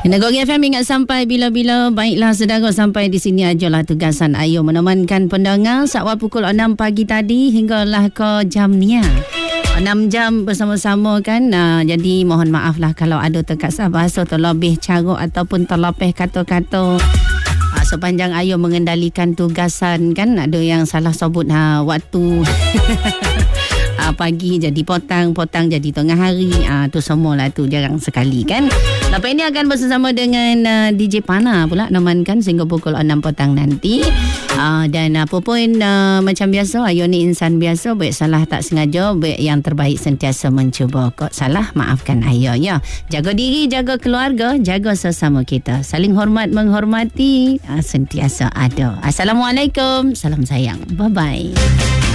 Negeri FM ingat sampai bila-bila. Baiklah saudara, sampai di sini ajalah tugasan Ayu menemankan pendengar saat pukul 6 pagi tadi hinggalah ke jam ni. 6 jam bersama-sama kan. Jadi mohon maaf lah kalau ada terkasar bahasa terlebih carut ataupun terlepih kata-kata. Sepanjang Ayu mengendalikan tugasan kan, ada yang salah sebut waktu. Pagi jadi petang jadi tengah hari. Tu semualah tu jarang sekali kan. Lepas ini akan bersama dengan DJ Pana pula nemankan sehingga pukul 6 petang nanti. Dan apa pun macam biasa, Ayu ni insan biasa, baik salah tak sengaja, baik yang terbaik sentiasa mencuba. Kok salah, maafkan Ayu ya. Jaga diri, jaga keluarga, jaga sesama kita. Saling hormat menghormati, sentiasa ada. Assalamualaikum, salam sayang. Bye-bye.